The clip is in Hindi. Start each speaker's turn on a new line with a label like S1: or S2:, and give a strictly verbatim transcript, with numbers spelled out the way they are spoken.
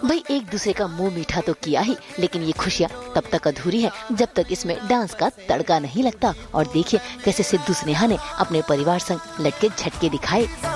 S1: भाई एक दूसरे का मुंह मीठा तो किया ही, लेकिन ये खुशियाँ तब तक अधूरी है जब तक इसमें डांस का तड़का नहीं लगता। और देखिए कैसे सिद्धू स्नेहा ने अपने परिवार संग लटके झटके दिखाए।